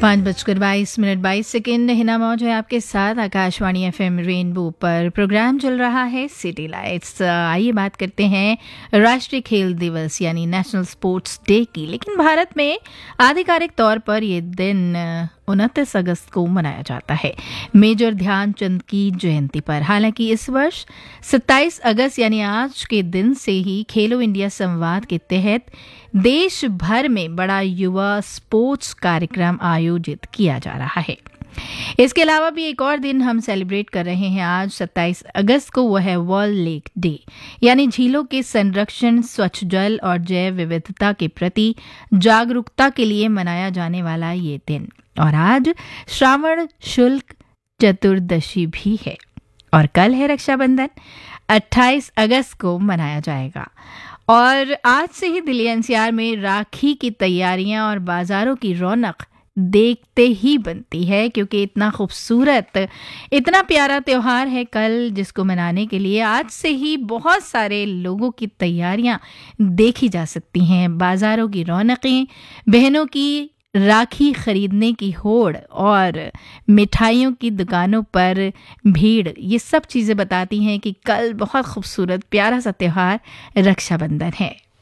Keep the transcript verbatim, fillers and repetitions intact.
पाँच बजकर बाईस मिनट बाईस सेकेंड हिना मौज है आपके साथ आकाशवाणी एफएम रेनबो पर। प्रोग्राम चल रहा है सिटी लाइट्स। आइए बात करते हैं राष्ट्रीय खेल दिवस यानी नेशनल स्पोर्ट्स डे की। लेकिन भारत में आधिकारिक तौर पर ये दिन उनतीस अगस्त को मनाया जाता है, मेजर ध्यानचंद की जयंती पर। हालांकि इस वर्ष सत्ताईस अगस्त यानी आज के दिन से ही खेलो इंडिया संवाद के तहत देश भर में बड़ा युवा स्पोर्ट्स कार्यक्रम आयोजित किया जा रहा है। इसके अलावा भी एक और दिन हम सेलिब्रेट कर रहे हैं आज सत्ताईस अगस्त को, वो है वर्ल्ड लेक डे यानी झीलों के संरक्षण, स्वच्छ जल और जैव विविधता के प्रति जागरूकता के लिए मनाया जाने वाला ये दिन। और आज श्रावण शुल्क चतुर्दशी भी है और कल है रक्षाबंधन, अट्ठाईस अगस्त को मनाया जाएगा। और आज से ही दिल्ली एनसीआर में राखी की तैयारियां और बाजारों की रौनक देखते ही बनती है, क्योंकि इतना खूबसूरत, इतना प्यारा त्योहार है कल, जिसको मनाने के लिए आज से ही बहुत सारे लोगों की तैयारियां देखी जा सकती हैं। बाजारों की रौनकें, बहनों की राखी खरीदने की होड़ और मिठाइयों की दुकानों पर भीड़, ये सब चीज़ें बताती हैं कि कल बहुत खूबसूरत प्यारा सा त्योहार रक्षाबंधन है।